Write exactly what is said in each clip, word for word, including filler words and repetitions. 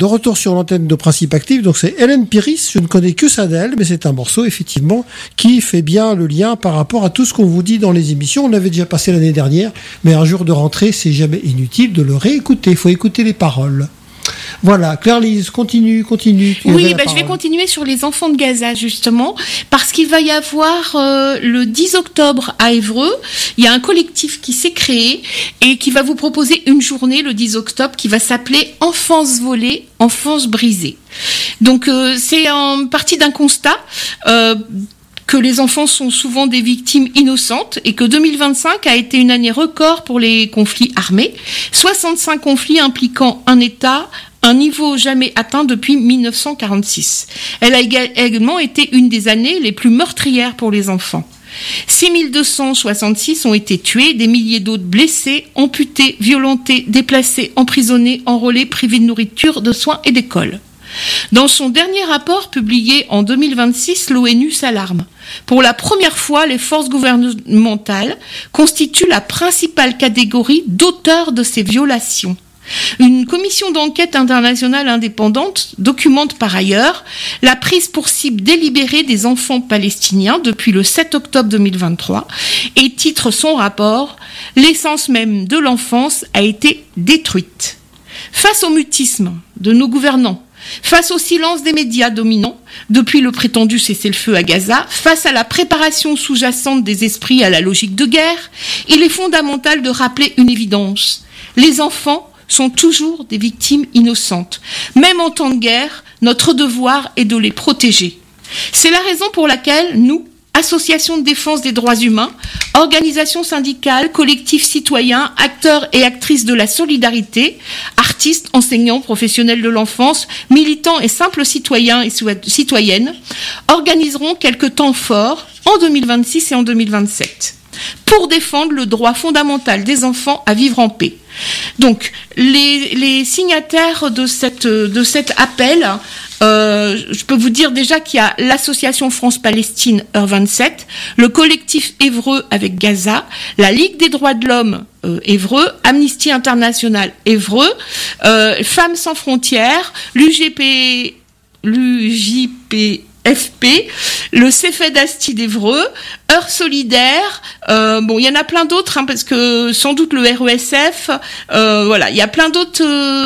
De retour sur l'antenne de Principe Actif, donc c'est Hélène Piris, je ne connais que ça d'elle, mais c'est un morceau effectivement qui fait bien le lien par rapport à tout ce qu'on vous dit dans les émissions. On l'avait déjà passé l'année dernière, mais un jour de rentrée, c'est jamais inutile de le réécouter, il faut écouter les paroles. Voilà, Claire-Lise, continue, continue. Oui, bah, je vais continuer sur les enfants de Gaza, justement, parce qu'il va y avoir euh, le dix octobre à Évreux, il y a un collectif qui s'est créé et qui va vous proposer une journée le dix octobre qui va s'appeler Enfance volée, enfance brisée. Donc, euh, c'est en partie d'un constat euh, que les enfants sont souvent des victimes innocentes et que deux mille vingt-cinq a été une année record pour les conflits armés. soixante-cinq conflits impliquant un État, un niveau jamais atteint depuis mille neuf cent quarante-six. Elle a également été une des années les plus meurtrières pour les enfants. six mille deux cent soixante-six ont été tués, des milliers d'autres blessés, amputés, violentés, déplacés, emprisonnés, enrôlés, privés de nourriture, de soins et d'école. Dans son dernier rapport publié en deux mille vingt-six, l'ONU s'alarme. Pour la première fois, les forces gouvernementales constituent la principale catégorie d'auteurs de ces violations. Une commission d'enquête internationale indépendante documente par ailleurs la prise pour cible délibérée des enfants palestiniens depuis le sept octobre deux mille vingt-trois et titre son rapport « L'essence même de l'enfance a été détruite ». Face au mutisme de nos gouvernants, face au silence des médias dominants, depuis le prétendu cessez-le-feu à Gaza, face à la préparation sous-jacente des esprits à la logique de guerre, il est fondamental de rappeler une évidence. Les enfants sont toujours des victimes innocentes. Même en temps de guerre, notre devoir est de les protéger. C'est la raison pour laquelle nous, associations de défense des droits humains, organisations syndicales, collectifs citoyens, acteurs et actrices de la solidarité, artistes, enseignants, professionnels de l'enfance, militants et simples citoyens et citoyennes, organiseront quelques temps forts en deux mille vingt-six et en deux mille vingt-sept pour défendre le droit fondamental des enfants à vivre en paix. Donc, les, les signataires de, cette, de cet appel, euh, je peux vous dire déjà qu'il y a l'association France-Palestine heure vingt-sept, le collectif Évreux avec Gaza, la Ligue des droits de l'homme euh, Évreux, Amnesty International Évreux, euh, Femmes sans frontières, l'U G P, l'U J P F P, le C F E D Asti d'Évreux, Heure Solidaire, euh, bon, il y en a plein d'autres, hein, parce que sans doute le R E S F, euh, voilà, il y a plein d'autres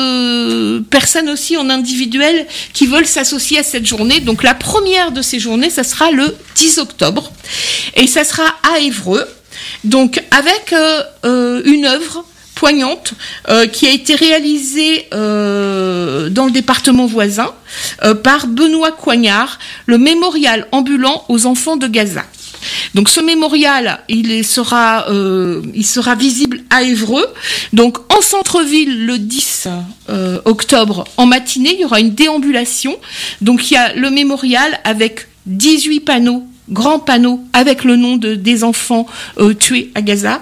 euh, personnes aussi en individuel qui veulent s'associer à cette journée. Donc la première de ces journées, ça sera le dix octobre, et ça sera à Évreux, donc avec euh, euh, une œuvre poignante euh, qui a été réalisée euh, dans le département voisin euh, par Benoît Coignard, le mémorial ambulant aux enfants de Gaza. Donc ce mémorial, il sera, euh, il sera visible à Évreux. Donc en centre-ville le dix euh, octobre en matinée, il y aura une déambulation. Donc il y a le mémorial avec dix-huit panneaux, grands panneaux avec le nom de, des enfants euh, tués à Gaza,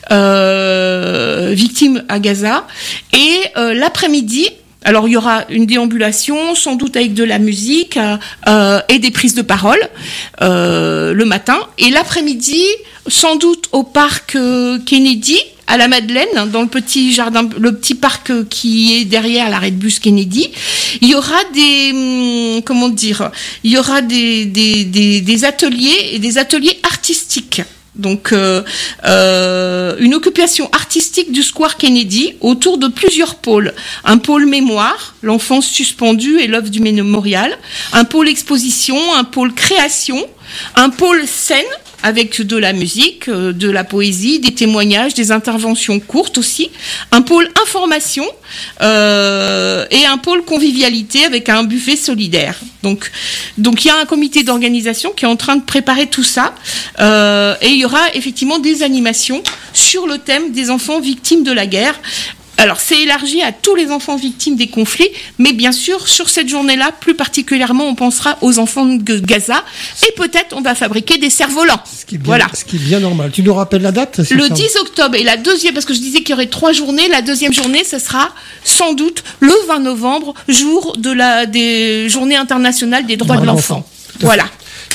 euh, victimes à Gaza. Et euh, l'après-midi, alors il y aura une déambulation, sans doute avec de la musique euh, et des prises de parole euh, le matin. Et l'après-midi, sans doute au parc euh, Kennedy, à la Madeleine, dans le petit jardin, le petit parc qui est derrière l'arrêt de bus Kennedy, il y aura des, comment dire, il y aura des, des, des, des ateliers et des ateliers artistiques. Donc, euh, euh, une occupation artistique du square Kennedy autour de plusieurs pôles. Un pôle mémoire, l'enfance suspendue et l'œuvre du mémorial. Un pôle exposition, un pôle création, un pôle scène, avec de la musique, de la poésie, des témoignages, des interventions courtes aussi, un pôle information euh, et un pôle convivialité avec un buffet solidaire. Donc, donc il y a un comité d'organisation qui est en train de préparer tout ça euh, et il y aura effectivement des animations sur le thème des enfants victimes de la guerre. Alors, c'est élargi à tous les enfants victimes des conflits, mais bien sûr, sur cette journée-là, plus particulièrement, on pensera aux enfants de Gaza, et peut-être on va fabriquer des cerfs-volants. Ce qui est bien, voilà. Ce qui est bien normal. Tu nous rappelles la date ? Le dix octobre, et la deuxième, parce que je disais qu'il y aurait trois journées, la deuxième journée, ce sera sans doute le vingt novembre, jour de la des Journées internationales des droits de l'enfant. Tout Voilà. Tout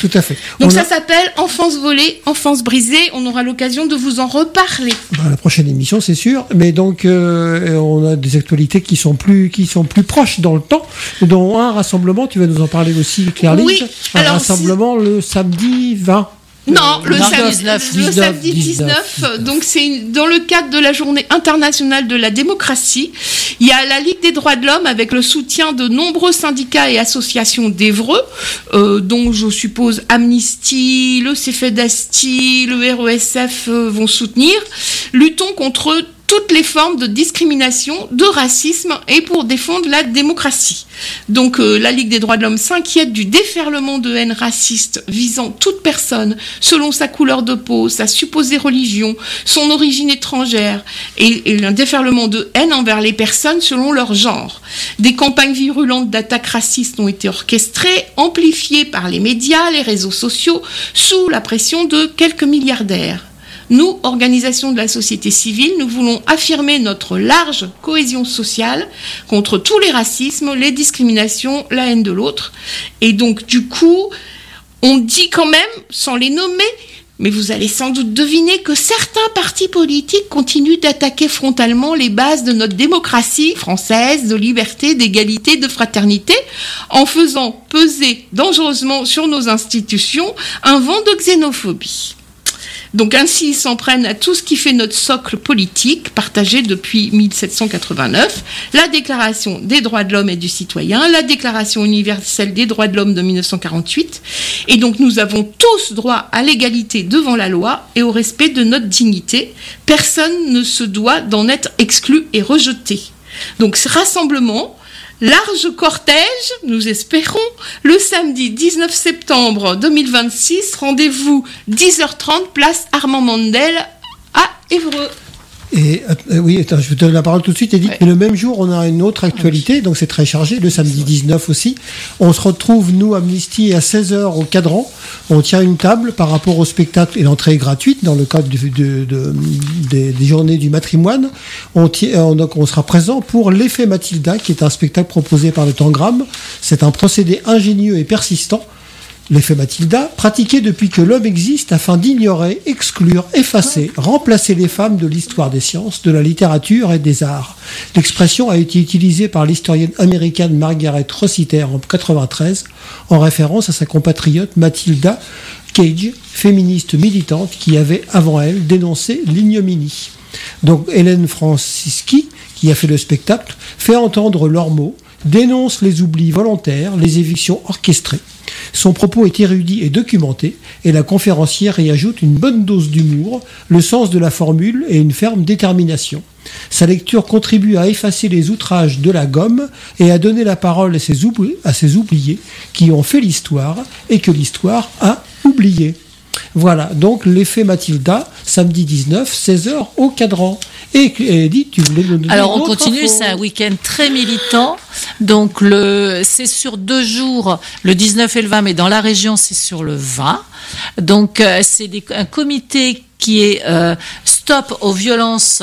Tout à fait. Donc on ça a... s'appelle Enfance volée, enfance brisée. On aura l'occasion de vous en reparler. Bah, la prochaine émission, c'est sûr. Mais donc, euh, on a des actualités qui sont plus, qui sont plus proches dans le temps. Dont un rassemblement, tu vas nous en parler aussi, Claire-Lise. Oui. Un Alors, rassemblement le samedi vingt. Non, le, non, samedi, dix-neuf, le dix-neuf, samedi dix-neuf, dix-neuf, donc c'est une, dans le cadre de la journée internationale de la démocratie. Il y a la Ligue des droits de l'homme avec le soutien de nombreux syndicats et associations d'Évreux, euh, dont je suppose Amnesty, le C F E D A S T I, le R E S F euh, vont soutenir. Luttons contre toutes les formes de discrimination, de racisme et pour défendre la démocratie. Donc euh, la Ligue des droits de l'homme s'inquiète du déferlement de haine raciste visant toute personne selon sa couleur de peau, sa supposée religion, son origine étrangère et, et un déferlement de haine envers les personnes selon leur genre. Des campagnes virulentes d'attaques racistes ont été orchestrées, amplifiées par les médias, les réseaux sociaux, sous la pression de quelques milliardaires. Nous, organisation de la société civile, nous voulons affirmer notre large cohésion sociale contre tous les racismes, les discriminations, la haine de l'autre. Et donc, du coup, on dit quand même, sans les nommer, mais vous allez sans doute deviner que certains partis politiques continuent d'attaquer frontalement les bases de notre démocratie française, de liberté, d'égalité, de fraternité, en faisant peser dangereusement sur nos institutions un vent de xénophobie. Donc ainsi, ils s'en prennent à tout ce qui fait notre socle politique, partagé depuis mille sept cent quatre-vingt-neuf, la Déclaration des droits de l'homme et du citoyen, la Déclaration universelle des droits de l'homme de mille neuf cent quarante-huit. Et donc nous avons tous droit à l'égalité devant la loi et au respect de notre dignité. Personne ne se doit d'en être exclu et rejeté. Donc ce rassemblement, large cortège, nous espérons, le samedi dix-neuf septembre deux mille vingt-six, rendez-vous dix heures trente, place Armand Mandel à Évreux. Et euh, oui, attends, je vais te donner la parole tout de suite, Edith. Ouais. Mais le même jour, on a une autre actualité, donc c'est très chargé, le samedi dix-neuf aussi. On se retrouve, nous, Amnesty, à seize heures au Cadran. On tient une table par rapport au spectacle, et l'entrée est gratuite dans le cadre de, de, de, des, des journées du matrimoine. On, tient, on, donc on sera présent pour l'effet Mathilda, qui est un spectacle proposé par le Tangram. C'est un procédé ingénieux et persistant. L'effet Mathilda, pratiqué depuis que l'homme existe afin d'ignorer, exclure, effacer, remplacer les femmes de l'histoire des sciences, de la littérature et des arts. L'expression a été utilisée par l'historienne américaine Margaret Rossiter en quatre-vingt-treize, en référence à sa compatriote Mathilda Cage, féministe militante qui avait, avant elle, dénoncé l'ignominie. Donc Hélène Francischi, qui a fait le spectacle, fait entendre leurs mots, dénonce les oublis volontaires, les évictions orchestrées. Son propos est érudit et documenté, et la conférencière y ajoute une bonne dose d'humour, le sens de la formule et une ferme détermination. Sa lecture contribue à effacer les outrages de la gomme et à donner la parole à ces, oubli- à ces oubliés qui ont fait l'histoire et que l'histoire a oublié. Voilà, donc l'effet Mathilda, samedi dix-neuf, seize heures au Cadran. Et Edith, tu voulais nous donner Alors on une autre continue, info. c'est un week-end très militant. Donc le, c'est sur deux jours, le dix-neuf et le vingt, mais dans la région c'est sur le vingt. Donc euh, c'est des, un comité qui est euh, stop aux violences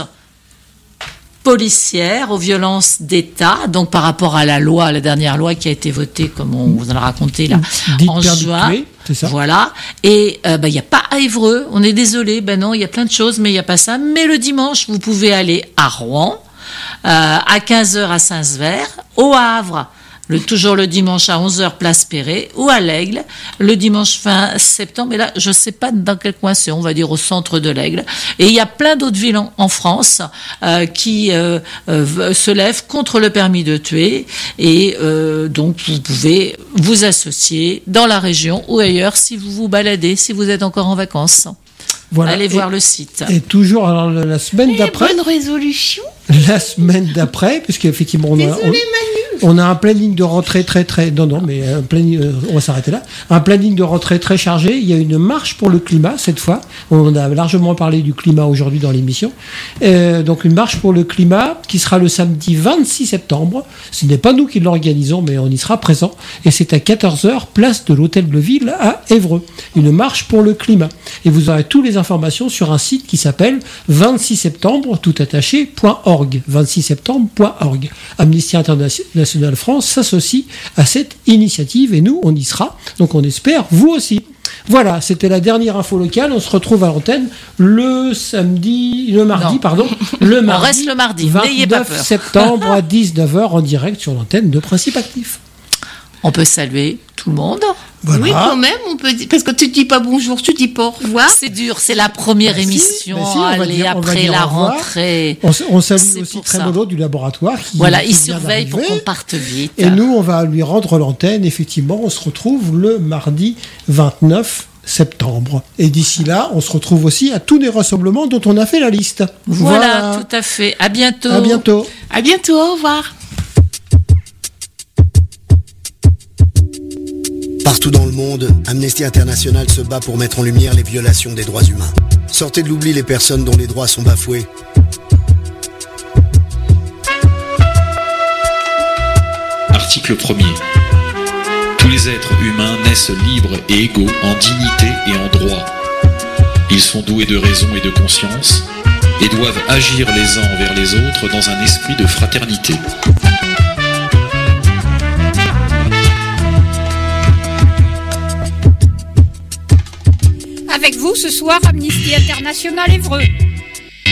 policières, aux violences d'État, donc par rapport à la loi, la dernière loi qui a été votée, comme on vous en a raconté là, Dite en juin. Tuer, c'est ça. Voilà. Et il euh, bah, n'y a pas à Évreux, on est désolé, ben non, il y a plein de choses, mais il n'y a pas ça. Mais le dimanche, vous pouvez aller à Rouen, euh, à quinze heures à Saint-Sever, au Havre, le, toujours le dimanche à onze heures, place Perret, ou à l'Aigle, le dimanche fin septembre. Et là, je ne sais pas dans quel coin c'est, on va dire au centre de l'Aigle. Et il y a plein d'autres villes en, en France euh, qui euh, euh, se lèvent contre le permis de tuer. Et euh, donc, vous pouvez vous associer dans la région ou ailleurs si vous vous baladez, si vous êtes encore en vacances. Voilà. Allez et, voir le site. Et toujours alors, la semaine et d'après. Bonne résolution. La semaine d'après, puisqu'effectivement on a, Désolé, on, Manu. on a un planning de rentrée très très. Non non, mais un planning, on va s'arrêter là. Un planning de rentrée très chargé. Il y a une marche pour le climat cette fois. On a largement parlé du climat aujourd'hui dans l'émission. Euh, donc une marche pour le climat qui sera le samedi vingt-six septembre. Ce n'est pas nous qui l'organisons, mais on y sera présent. Et c'est à quatorze heures, place de l'Hôtel de Ville à Évreux. Une marche pour le climat. Et vous aurez toutes les informations sur un site qui s'appelle vingt-six septembre tout attaché point org. vingt-six septembre point org. Amnesty International France s'associe à cette initiative et nous, on y sera. Donc on espère, vous aussi. Voilà, c'était la dernière info locale. On se retrouve à l'antenne le samedi, le mardi, Non. pardon, le On mardi. reste le mardi, n'ayez pas vingt-neuf peur. septembre à dix-neuf heures en direct sur l'antenne de Principe Actif. On peut saluer tout le monde. Voilà. Oui, quand même, on peut dire, parce que tu dis pas bonjour, tu dis pas au revoir. C'est dur, c'est la première Bah si, émission. bah si, on va Allez, dire- on va après dire la au revoir. rentrée. On, s- on salue C'est aussi pour Trémolo du laboratoire. Qui, Voilà, qui il vient surveille pour d'arriver. qu'on parte vite. Et nous, on va lui rendre l'antenne. Effectivement, on se retrouve le mardi vingt-neuf septembre. Et d'ici là, on se retrouve aussi à tous les rassemblements dont on a fait la liste. Voilà, tout à fait. À bientôt. À bientôt. À bientôt, au revoir. Partout dans le monde, Amnesty International se bat pour mettre en lumière les violations des droits humains. Sortez de l'oubli les personnes dont les droits sont bafoués. Article premier. Tous les êtres humains naissent libres et égaux en dignité et en droit. Ils sont doués de raison et de conscience et doivent agir les uns envers les autres dans un esprit de fraternité. Avec vous ce soir, Amnesty International Évreux.